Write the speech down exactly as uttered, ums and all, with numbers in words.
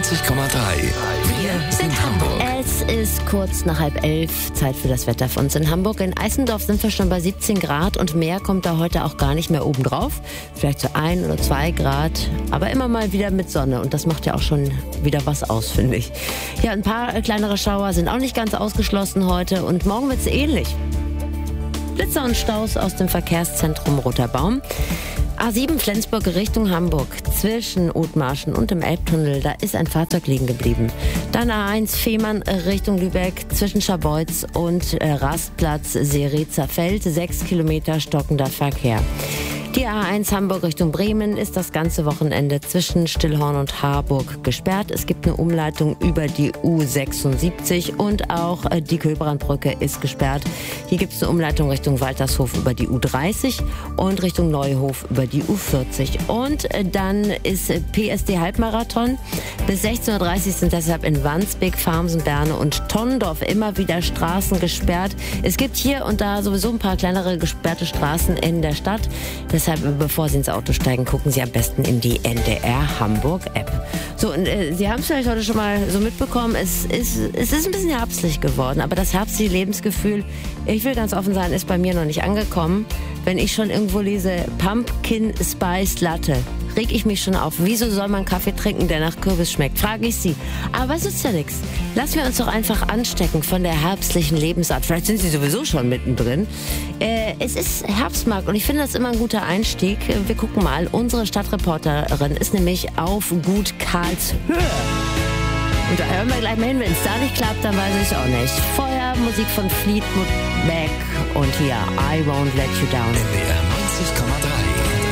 neunzig Komma drei. Wir sind Hamburg. Es ist kurz nach halb elf, Zeit für das Wetter von uns in Hamburg. In Eisendorf sind wir schon bei siebzehn Grad und mehr kommt da heute auch gar nicht mehr oben drauf. Vielleicht so ein oder zwei Grad, aber immer mal wieder mit Sonne und das macht ja auch schon wieder was aus, finde ich. Ja, ein paar kleinere Schauer sind auch nicht ganz ausgeschlossen heute und morgen wird es ähnlich. Blitzer und Staus aus dem Verkehrszentrum Roter Baum. A sieben Flensburg Richtung Hamburg. Zwischen Othmarschen und dem Elbtunnel, da ist ein Fahrzeug liegen geblieben. Dann A eins Fehmarn Richtung Lübeck zwischen Scharbeutz und äh, Rastplatz Seritzer Feld. Sechs Kilometer stockender Verkehr. Die A eins Hamburg Richtung Bremen ist das ganze Wochenende zwischen Stillhorn und Harburg gesperrt. Es gibt eine Umleitung über die U sechsundsiebzig und auch die Köbrandbrücke ist gesperrt. Hier gibt es eine Umleitung Richtung Waltershof über die U dreißig und Richtung Neuhof über die U vierzig. Und dann ist P S D Halbmarathon. Bis sechzehn Uhr dreißig sind deshalb in Wandsbek, Farmsen, Berne und Tonnendorf immer wieder Straßen gesperrt. Es gibt hier und da sowieso ein paar kleinere gesperrte Straßen in der Stadt. Deshalb, bevor Sie ins Auto steigen, gucken Sie am besten in die N D R Hamburg App. So, und äh, Sie haben es vielleicht heute schon mal so mitbekommen, es ist, es ist ein bisschen herbstlich geworden, aber das herbstliche Lebensgefühl, ich will ganz offen sein, ist bei mir noch nicht angekommen. Wenn ich schon irgendwo lese, Pumpkin Spice Latte, reg ich mich schon auf. Wieso soll man Kaffee trinken, der nach Kürbis schmeckt? Frage ich Sie. Aber es ist ja nichts. Lassen wir uns doch einfach anstecken von der herbstlichen Lebensart. Vielleicht sind Sie sowieso schon mittendrin. Äh, es ist Herbstmarkt und ich finde das immer ein guter Einstieg. Wir gucken mal. Unsere Stadtreporterin ist nämlich auf Gut Karlshöhe. Und da hören wir gleich mal hin. Wenn es da nicht klappt, dann weiß ich es auch nicht. Vorher Musik von Fleetwood Mac und hier I Won't Let You Down. N D R neunzig Komma drei.